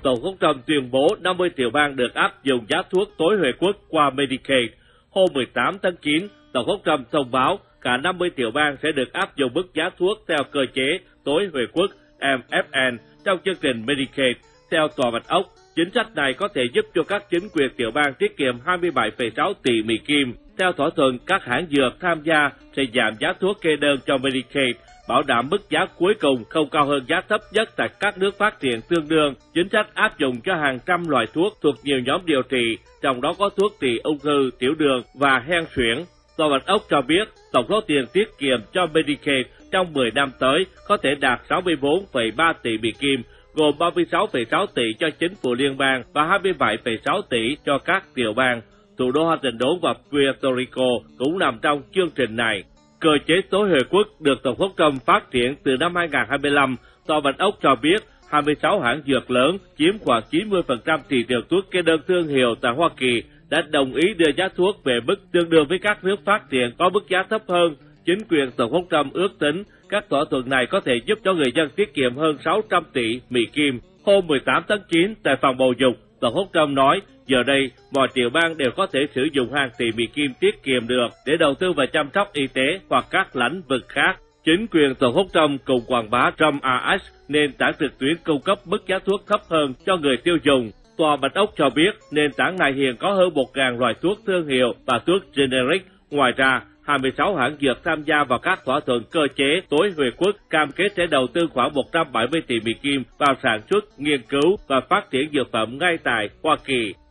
Tổng thống Trump tuyên bố 50 tiểu bang được áp dụng giá thuốc tối huệ quốc qua Medicaid. Hôm 18 tháng 9, Tổng thống Trump thông báo cả 50 tiểu bang sẽ được áp dụng mức giá thuốc theo cơ chế tối huệ quốc MFN trong chương trình Medicaid. Theo Tòa Bạch Ốc, chính sách này có thể giúp cho các chính quyền tiểu bang tiết kiệm 27,6 tỷ Mỹ Kim. Theo thỏa thuận, các hãng dược tham gia sẽ giảm giá thuốc kê đơn cho Medicaid, bảo đảm mức giá cuối cùng không cao hơn giá thấp nhất tại các nước phát triển tương đương. Chính sách áp dụng cho hàng trăm loại thuốc thuộc nhiều nhóm điều trị, trong đó có thuốc trị ung thư, tiểu đường và hen suyễn. Tòa Bạch Ốc cho biết tổng số tiền tiết kiệm cho Medicaid trong 10 năm tới có thể đạt 64,3 tỷ Mỹ Kim, gồm 36,6 tỷ cho chính phủ liên bang và 27,6 tỷ cho các tiểu bang. Thủ đô Washington và Puerto Rico cũng nằm trong chương trình này. Cơ chế tối huệ quốc được Tổng thống Trump phát triển từ năm 2025. Tòa Bạch Ốc cho biết 26 hãng dược lớn chiếm khoảng 90% thị trường thuốc kê đơn thương hiệu tại Hoa Kỳ đã đồng ý đưa giá thuốc về mức tương đương với các nước phát triển có mức giá thấp hơn. Chính quyền Tổng thống Trump ước tính các thỏa thuận này có thể giúp cho người dân tiết kiệm hơn 600 tỷ Mỹ Kim. Hôm 18 tháng 9, tại phòng bầu dục, Tổng thống Trump nói, giờ đây, mọi tiểu bang đều có thể sử dụng hàng tỷ Mỹ Kim tiết kiệm được để đầu tư vào chăm sóc y tế hoặc các lĩnh vực khác. Chính quyền Tổng thống Trump cùng quảng bá Trump RX, nền tảng trực tuyến cung cấp mức giá thuốc thấp hơn cho người tiêu dùng. Tòa Bạch Ốc cho biết nền tảng này hiện có hơn 1.000 loại thuốc thương hiệu và thuốc generic. Ngoài ra, 26 hãng dược tham gia vào các thỏa thuận cơ chế tối huệ quốc cam kết sẽ đầu tư khoảng 170 tỷ Mỹ Kim vào sản xuất, nghiên cứu và phát triển dược phẩm ngay tại Hoa Kỳ.